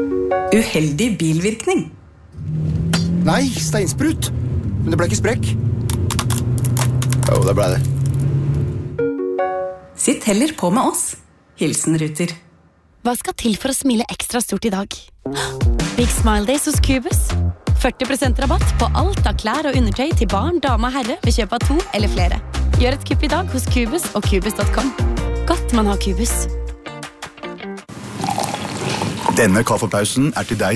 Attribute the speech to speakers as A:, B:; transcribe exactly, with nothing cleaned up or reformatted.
A: Uheldig bilvirkning.
B: Nei, steinsprut. Men det ble ikke sprekk. Jo, det ble det.
A: Sitt heller på med oss. Hilsen Ruter.
C: Hva skal til for å smile ekstra stort i dag? Big Smile Days hos Cubus. førti prosent rabatt på alt av klær og undertøy til barn, dame og herre ved kjøp av to eller flere. Gjør et kupp i dag hos Cubus og Cubus punktum com. Godt man har Cubus.
D: Denne kaffepausen er til deg